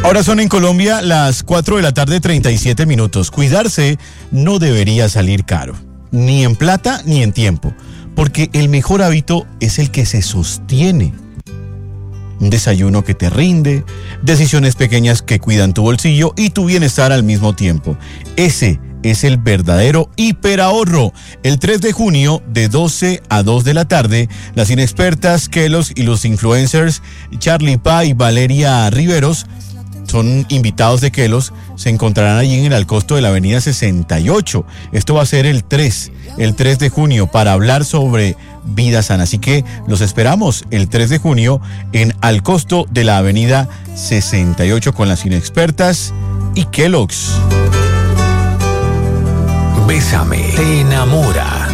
Ahora son en Colombia las 4 de la tarde, 37 minutos. Cuidarse no debería salir caro, ni en plata ni en tiempo, porque el mejor hábito es el que se sostiene. Un desayuno que te rinde, decisiones pequeñas que cuidan tu bolsillo y tu bienestar al mismo tiempo. Ese es el verdadero hiperahorro. El 3 de junio, de 12 a 2 de la tarde, las inexpertas Kellogg's y los influencers Charlie Pa y Valeria Riveros son invitados de Kellogg's, se encontrarán allí en el Alcosto de la avenida 68. Esto va a ser el 3 de junio para hablar sobre vida sana. Así que los esperamos el 3 de junio en Alcosto de la avenida 68 con las inexpertas y Kellogg's. Bésame, te enamora.